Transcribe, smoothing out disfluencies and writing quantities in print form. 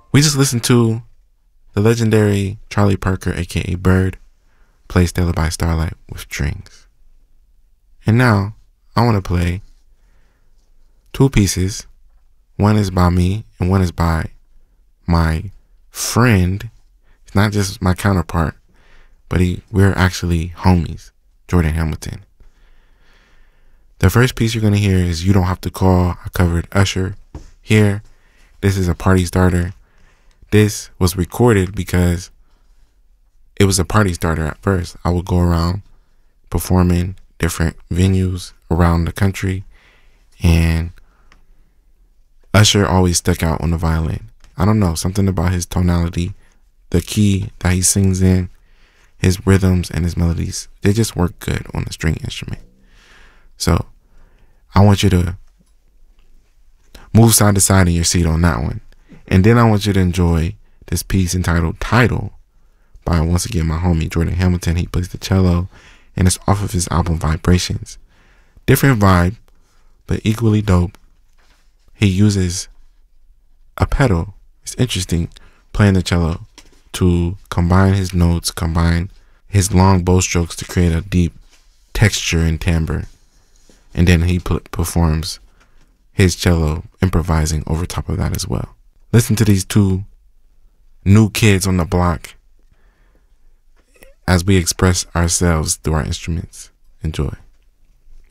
We just listened to the legendary Charlie Parker, aka Bird, play Stellar by Starlight with strings. And now I want to play two pieces. One is by me and one is by my friend. It's not just my counterpart, but we're actually homies, Jordan Hamilton. The first piece you're going to hear is You Don't Have to Call. I covered Usher here. This is a party starter. This was recorded because it was a party starter at first. I would go around performing different venues around the country, and Usher always stuck out on the violin. I don't know, something about his tonality, the key that he sings in, his rhythms and his melodies, they just work good on a string instrument. So I want you to move side to side in your seat on that one. And then I want you to enjoy this piece entitled Title by, once again, my homie Jordan Hamilton. He plays the cello, and it's off of his album Vibrations. Different vibe, but equally dope. He uses a pedal. It's interesting, playing the cello, to combine his notes, combine his long bow strokes to create a deep texture and timbre. And then he performs his cello, improvising over top of that as well. Listen to these two new kids on the block as we express ourselves through our instruments. Enjoy.